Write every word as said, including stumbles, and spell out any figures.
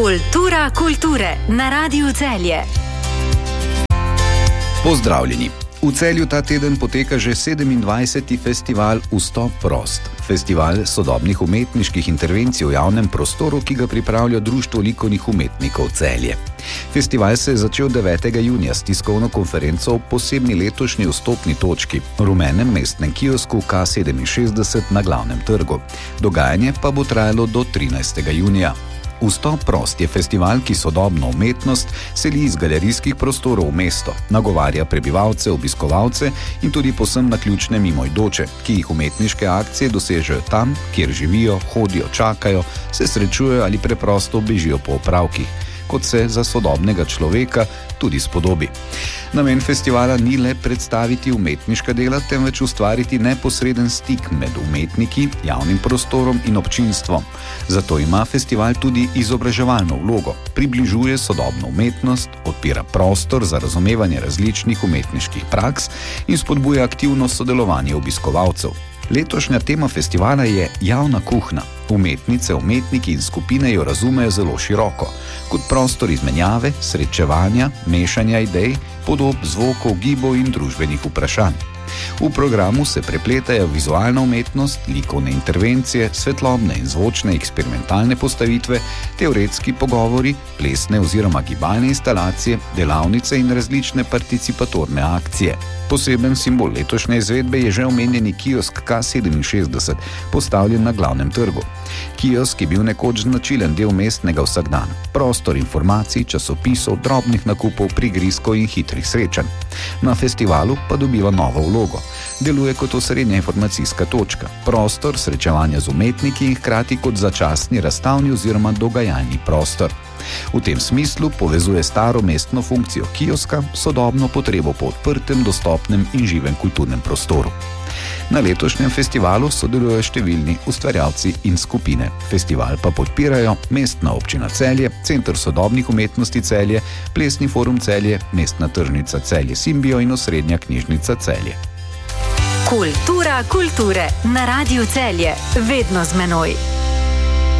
Kultura kulture na Radiu Celje. Pozdravljeni. V Celju ta teden poteka že sedemindvajseti festival Vstop prost. Festival sodobnih umetniških intervencij v javnem prostoru, ki ga pripravlja Društvo likovnih umetnikov Celje. Festival se je začel devetega junija s tiskovno konferenco o posebni letošnji vstopni točki, rumenem mestnem kiosku K sedeminšestdeset na Glavnem trgu. Dogajanje pa bo trajalo do trinajstega junija. Vstop prost je festival, ki sodobno umetnost seli iz galerijskih prostorov v mesto, nagovarja prebivalce, obiskovalce in tudi povsem naključne mimoidoče, ki jih umetniške akcije dosežejo tam, kjer živijo, hodijo, čakajo, se srečujejo ali preprosto bežijo po opravkih, kot se za sodobnega človeka tudi spodobi. Namen festivala ni le predstaviti umetniška dela, temveč ustvariti neposreden stik med umetniki, javnim prostorom in občinstvom. Zato ima festival tudi izobraževalno vlogo, približuje sodobno umetnost, odpira prostor za razumevanje različnih umetniških praks in spodbuja aktivno sodelovanje obiskovalcev. Letošnja tema festivala je javna kuhna. Umetnice, umetniki in skupine jo razumejo zelo široko, kot prostor izmenjave, srečevanja, mešanja idej, podob, zvokov, gibov in družbenih vprašanj. V programu se prepletajo vizualna umetnost, likovne intervencije, svetlobne in zvočne eksperimentalne postavitve, teoretski pogovori, plesne oziroma gibalne instalacije, delavnice in različne participatorne akcije. Poseben simbol letošnje izvedbe je že omenjeni kiosk K sedeminšestdeset, postavljen na Glavnem trgu. Kiosk je bil nekoč značilen del mestnega vsakdana, prostor informacij, časopisov, drobnih nakupov, prigrizkov in hitrih srečanj. Na festivalu pa dobiva novo vlogo. Deluje kot osrednja informacijska točka, prostor srečevanja z umetniki in hkrati kot začasni razstavni oziroma dogajalni prostor. V tem smislu povezuje staro mestno funkcijo kioska s sodobno potrebo po odprtem, dostopnem in živem kulturnem prostoru. Na letošnjem festivalu sodelujejo številni ustvarjalci in skupine. Festival pa podpirajo Mestna občina Celje, Center sodobnih umetnosti Celje, Plesni forum Celje, Mestna tržnica Celje Simbio in Osrednja knjižnica Celje. Kultura kulture na Radiu Celje, vedno z menoj.